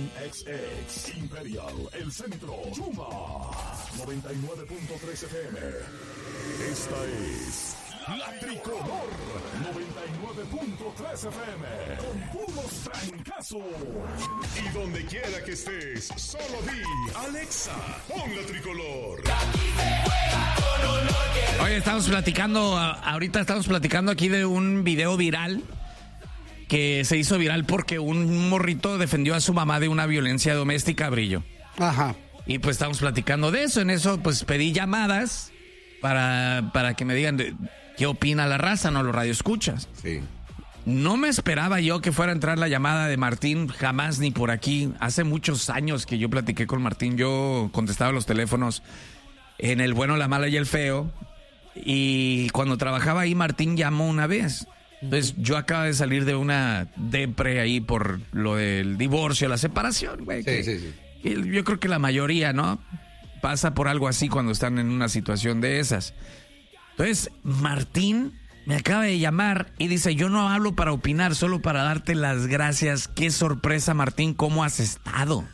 XX Imperial, El Centro, Chuma 99.3 FM. Esta es La Tricolor 99.3 FM con puros trancazos. Y donde quiera que estés, solo di Alexa, pon La Tricolor. Oye, ahorita estamos platicando aquí de un video viral que se hizo viral porque un morrito defendió a su mamá de una violencia doméstica, Brillo. Ajá. Y pues estamos platicando de eso. En eso pues pedí llamadas para que me digan qué opina la raza, ¿no? Los radioescuchas. Sí. No me esperaba yo que fuera a entrar la llamada de Martín, jamás ni por aquí. Hace muchos años que yo platiqué con Martín, yo contestaba los teléfonos en El Bueno, la Mala y el Feo. Y cuando trabajaba ahí, Martín llamó una vez. Entonces, yo acabo de salir de una depre ahí por lo del divorcio, la separación, güey. Sí. Y yo creo que la mayoría, ¿no? Pasa por algo así cuando están en una situación de esas. Entonces, Martín me acaba de llamar y dice, yo no hablo para opinar, solo para darte las gracias. Qué sorpresa, Martín, ¿cómo has estado?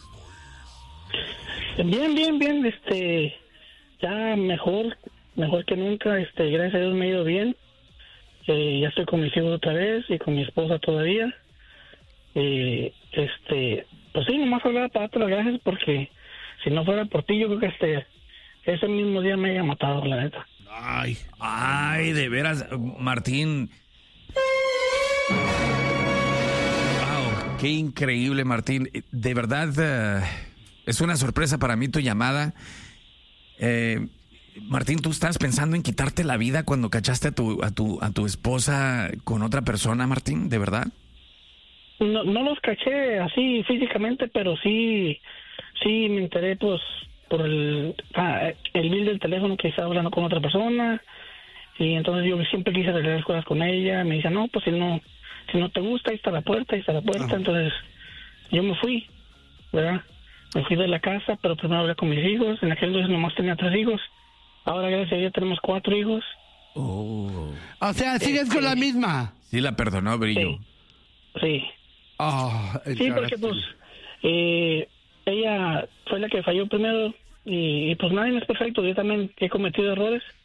Bien, ya mejor que nunca, gracias a Dios me ha ido bien. Ya estoy con mis hijos otra vez y con mi esposa todavía. Pues sí, nomás hablaba para darte las gracias porque si no fuera por ti, yo creo que ese mismo día me haya matado, la neta. Ay, de veras, Martín. Wow, qué increíble, Martín. De verdad, es una sorpresa para mí tu llamada. Martín, ¿tú estás pensando en quitarte la vida cuando cachaste a tu esposa con otra persona, Martín? ¿De verdad? No los caché así físicamente, pero sí me enteré pues por el bill del teléfono que estaba hablando con otra persona, y entonces yo siempre quise arreglar las cosas con ella. Me dice, no, pues si no te gusta, ahí está la puerta. Entonces yo me fui, ¿verdad? Me fui de la casa, pero primero hablé con mis hijos. En aquel entonces nomás tenía 3 hijos. Ahora, gracias a Dios, tenemos 4 hijos. Oh. O sea, ¿sigues con la misma? Sí la perdonó, Brillo. Sí. Sí, porque pues ella fue la que falló primero y pues nadie es perfecto. Yo también he cometido errores,